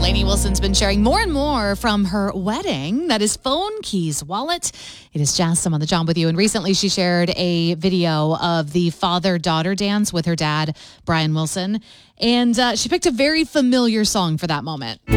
Lainey Wilson's been sharing more and more from her wedding. That is phone, keys, wallet. It is Jazz on the Job with you. And recently she shared a video of the father-daughter dance with her dad, Brian Wilson. And she picked a very familiar song for that moment.